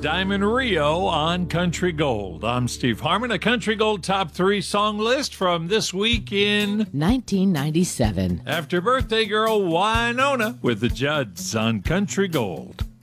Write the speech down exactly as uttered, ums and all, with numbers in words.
Diamond Rio on Country Gold. I'm Steve Harmon. A Country Gold Top three song list from this week in nineteen ninety-seven. After Birthday Girl Wynonna with the Judds on Country Gold.